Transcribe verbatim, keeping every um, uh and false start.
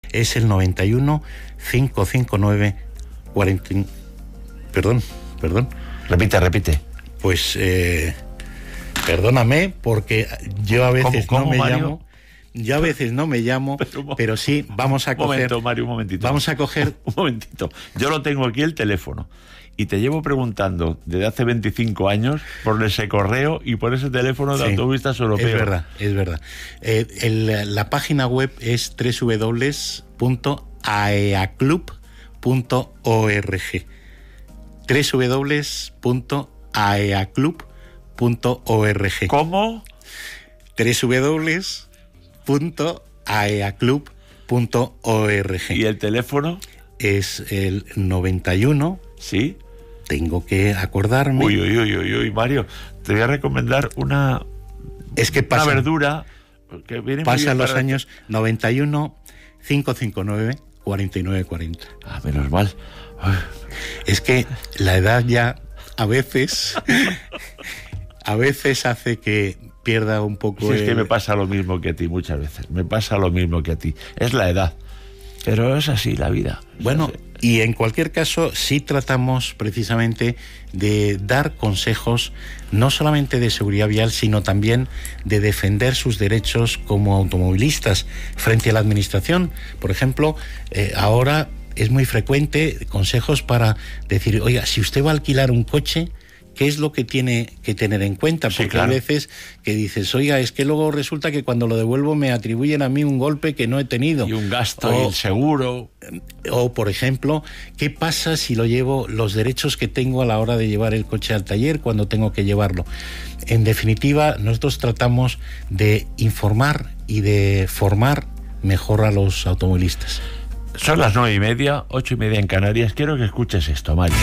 es el noventa y uno, cinco cinco nueve, cuarenta. Perdón, perdón. Repite, repite. Pues, eh, perdóname, porque yo a veces ¿Cómo, cómo, no me Mario? llamo... Yo a veces no me llamo, pero, pero sí, vamos a un coger... momento, Mario, un momentito. Vamos a coger... Un momentito. Yo lo tengo aquí el teléfono. Y te llevo preguntando desde hace veinticinco años por ese correo y por ese teléfono de Sí, autopistas europeos. Es verdad, es verdad. Eh, el, la página web es doble u doble u doble u punto a e a club punto org. doble u doble u doble u punto a e a club punto org. ¿Cómo? doble u doble u doble u punto a e a club punto org. ¿Y el teléfono? Es el noventa y uno. Sí. Tengo que acordarme. Uy, uy, uy, uy, uy, Mario, te voy a recomendar una, es que pasa, una verdura que viene muy pasan bien los para... años noventa y uno, cinco cinco nueve, cuarenta y nueve cuarenta. Ah, menos mal. Uy. Es que la edad ya a veces a veces hace que pierda un poco. Si es el... que me pasa lo mismo que a ti muchas veces. Me pasa lo mismo que a ti. Es la edad. Pero es así la vida. Bueno, y en cualquier caso sí tratamos precisamente de dar consejos no solamente de seguridad vial, sino también de defender sus derechos como automovilistas frente a la administración. Por ejemplo, eh, ahora es muy frecuente consejos para decir, oiga, si usted va a alquilar un coche, ¿qué es lo que tiene que tener en cuenta? Porque sí, claro, hay veces que dices, oiga, es que luego resulta que cuando lo devuelvo me atribuyen a mí un golpe que no he tenido. Y un gasto, o, y el seguro. O, por ejemplo, ¿qué pasa si lo llevo, los derechos que tengo a la hora de llevar el coche al taller cuando tengo que llevarlo? En definitiva, nosotros tratamos de informar y de formar mejor a los automovilistas. Son las nueve y media, ocho y media en Canarias. Quiero que escuches esto, Mario.